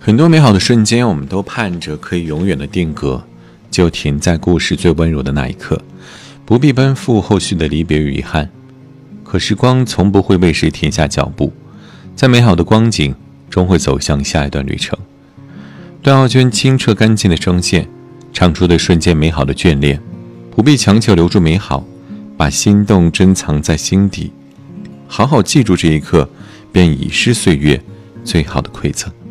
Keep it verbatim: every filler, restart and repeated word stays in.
很多美好的瞬间，我们都盼着可以永远的定格，就停在故事最温柔的那一刻，不必奔赴后续的离别与遗憾。可时光从不会为谁停下脚步，在美好的光景终会走向下一段旅程。段奥娟清澈干净的声线，唱出的瞬间美好的眷恋，不必强求留住美好，把心动珍藏在心底，好好记住这一刻，便已是岁月最好的馈赠。